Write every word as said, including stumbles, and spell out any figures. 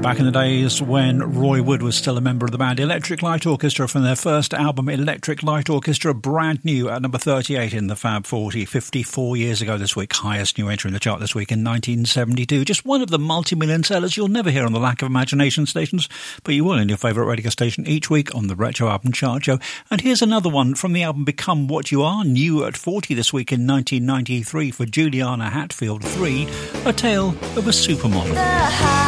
back in the days when Roy Wood was still a member of the band Electric Light Orchestra from their first album, Electric Light Orchestra, brand new at number thirty-eight in the Fab forty, fifty-four years ago this week. Highest new entry in the chart this week in nineteen seventy-two. Just one of the multi-million sellers you'll never hear on the Lack of Imagination stations, but you will in your favourite radio station each week on the Retro Album Chart Show. And here's another one from the album Become What You Are, new at forty this week in nineteen ninety-three for Juliana Hatfield, three, A Tale of a Supermodel.